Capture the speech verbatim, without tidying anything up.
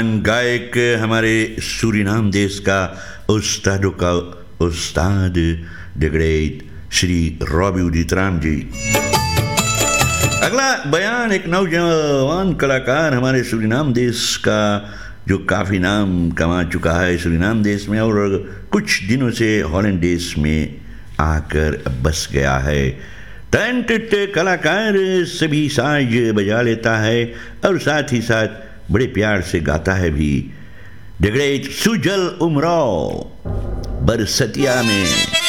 गायक हमारे सूरीनाम देश का उस्तादों का उस्ताद द ग्रेट श्री रॉबी उदित राम जी। अगला बयान एक नौजवान कलाकार हमारे सूरीनाम देश का जो काफ़ी नाम कमा चुका है सूरीनाम देश में और कुछ दिनों से हॉलैंड देश में आकर बस गया है। टैलेंटेड कलाकार सभी साज बजा लेता है और साथ ही साथ बड़े प्यार से गाता है भी। द ग्रेट सुजल उमराव बरसतिया में।